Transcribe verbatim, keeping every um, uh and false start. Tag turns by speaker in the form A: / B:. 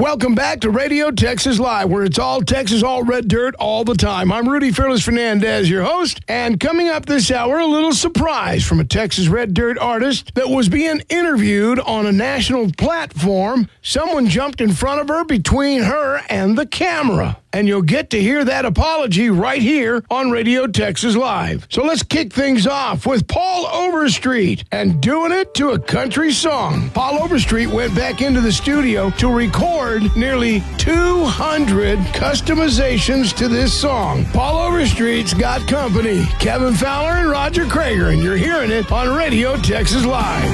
A: Welcome back to Radio Texas Live, where it's all Texas, all red dirt, all the time. I'm Rudy Fearless Fernandez, your host, and coming up this hour, a little surprise from a Texas red dirt artist that was being interviewed on a national platform. Someone jumped in front of her, between her and the camera. And you'll get to hear that apology right here on Radio Texas Live. So let's kick things off with Paul Overstreet and doing it to a country song. Paul Overstreet went back into the studio to record nearly two hundred customizations to this song. Paul Overstreet's got company, Kevin Fowler and Roger Krager, and you're hearing it on Radio Texas Live.